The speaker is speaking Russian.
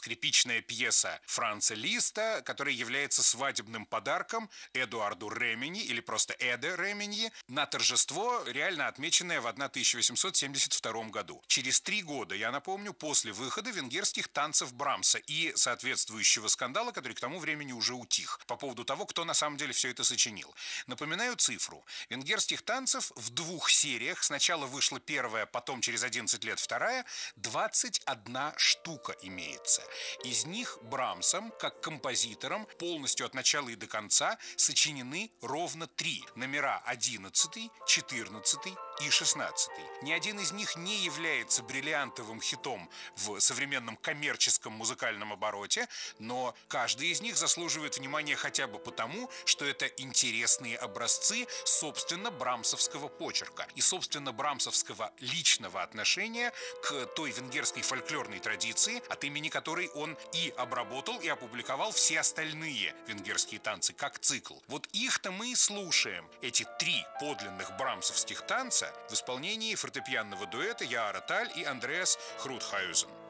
скрипичная пьеса Франца Листа, которая является свадебным подарком Эдуарду Ремени, или просто Эде Ремени, на торжество, реально отмеченное в 1872 году. Через 3 года, я напомню, после выхода венгерских танцев Брамса и соответствующего скандала, который к тому времени уже утих, по поводу того, кто на самом деле все это сочинил. Напоминаю цифру. Венгерских танцев в 2 сериях, сначала вышла первая, потом через 11 лет вторая, 21 штука имеется. Из них Брамсом, как композитором, полностью от начала и до конца сочинены ровно 3. Номера 11, 14 и 16. Ни один из них не является бриллиантовым хитом в современном коммерческом музыкальном обороте, но каждый из них заслуживает внимания хотя бы потому, что это интересные образцы собственно брамсовского почерка и собственно брамсовского личного отношения к той венгерской фольклорной традиции, от имени которой он и обработал, и опубликовал все остальные венгерские танцы как цикл. Вот их-то мы и слушаем, эти 3 подлинных брамсовских танца в исполнении фортепианного дуэта Яара Таль и Андреас Хрутхаузен.